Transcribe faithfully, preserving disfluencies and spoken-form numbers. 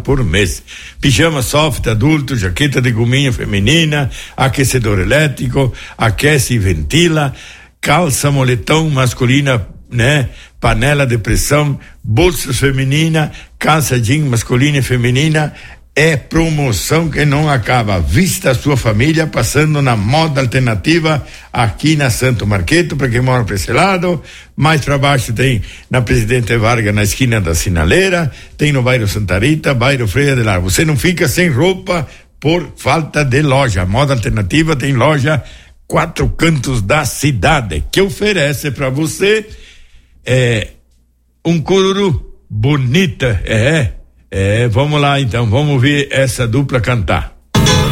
por mês. Pijama soft adulto, jaqueta de gominha feminina, aquecedor elétrico, aquece e ventila, calça moletom masculina, né? Panela de pressão, bolsas feminina, calça jeans masculina e feminina. É promoção que não acaba. Vista a sua família passando na moda alternativa aqui na Santo Marqueto, para quem mora para esse lado. Mais para baixo tem na Presidente Vargas, na esquina da Sinaleira, tem no bairro Santa Rita, bairro Freia de Lar. Você não fica sem roupa por falta de loja. Moda alternativa tem loja quatro cantos da cidade, que oferece para você é, um cururu bonita, é É, vamos lá então, vamos ver essa dupla cantar.